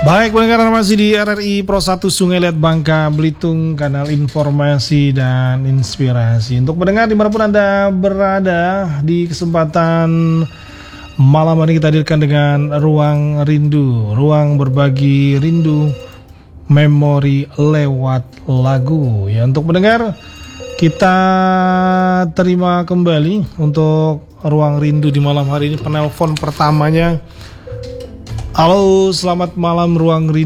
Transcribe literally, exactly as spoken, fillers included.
Baik, pendengar masih di R R I Pro satu Sungai Liat Bangka Belitung, kanal informasi dan inspirasi. Untuk pendengar dimanapun Anda berada, di kesempatan malam hari kita hadirkan dengan Ruang Rindu, ruang berbagi rindu, memori lewat lagu. Ya, untuk pendengar, kita terima kembali untuk Ruang Rindu di malam hari ini. Penelpon pertamanya. Halo, selamat malam Ruang Rindu.